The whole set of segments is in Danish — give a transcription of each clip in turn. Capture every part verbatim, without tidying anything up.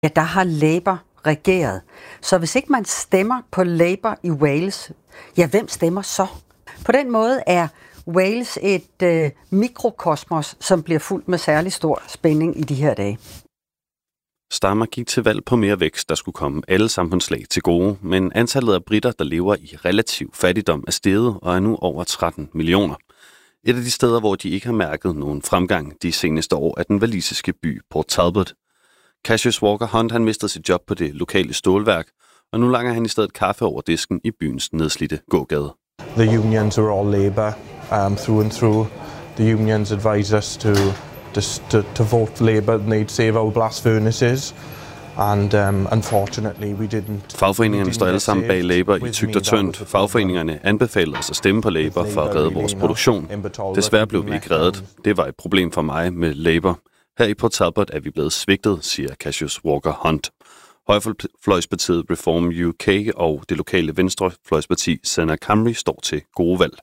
Ja, der har Labour regeret. Så hvis ikke man stemmer på Labour i Wales, ja, hvem stemmer så? På den måde er Wales et øh, mikrokosmos, som bliver fuldt med særlig stor spænding i de her dage. Starmer gik til valg på mere vækst, der skulle komme alle samfundslag til gode, men antallet af britter, der lever i relativ fattigdom, er steget og er nu over tretten millioner. Et af de steder, hvor de ikke har mærket nogen fremgang de seneste år, er den walisiske by Port Talbot. Cassius Walker Hunt han mistede sit job på det lokale stålværk, og nu langer han i stedet kaffe over disken i byens nedslidte gågade. The unions are all Labour um, through and through. The unions advise us to, to, to vote Labour and they'd save our blast furnaces. And um, unfortunately we didn't. Fagforeningerne står alle sammen bag Labour i tykt og tyndt. Fagforeningerne anbefalede os at stemme på Labour for at redde vores produktion. Desværre blev vi ikke reddet. Det var et problem for mig med Labour. Her i Port Talbot er vi blevet svigtet, siger Cassius Walker Hunt. Højrefløjspartiet Reform U K og det lokale venstrefløjsparti Sena Camry står til gode valg.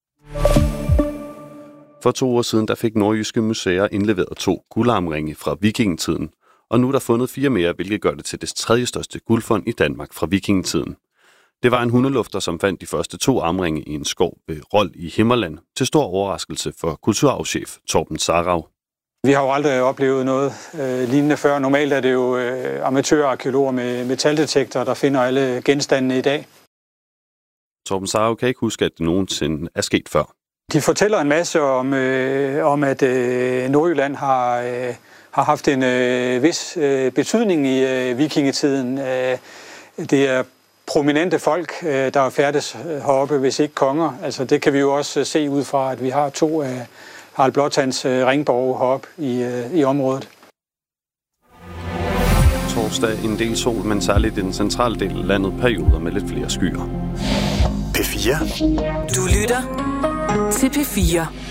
For to år siden der fik Nordjyske Museer indleveret to guldarmringe fra vikingetiden, og nu er der fundet fire mere, hvilket gør det til det tredje største guldfund i Danmark fra vikingetiden. Det var en hundelufter, som fandt de første to armringe i en skov ved Rold i Himmerland, til stor overraskelse for kulturarvschef Torben Sarau. Vi har jo aldrig oplevet noget øh, lignende før. Normalt er det jo øh, amatørarkæologer med metaldetektorer, der finder alle genstandene i dag. Torben Sarau kan ikke huske, at det nogensinde er sket før. De fortæller en masse om, øh, om at øh, Nordjylland har, øh, har haft en øh, vis øh, betydning i øh, vikingetiden. Øh, det er prominente folk, øh, der er færdes heroppe, hvis ikke konger. Altså, det kan vi jo også se ud fra, at vi har to af øh, Harald Blåtands øh, ringborge heroppe i, øh, i området. Torsdag en del sol, men særligt i den centrale del af landet perioder med lidt flere skyer. P fire. Du lytter til P fire.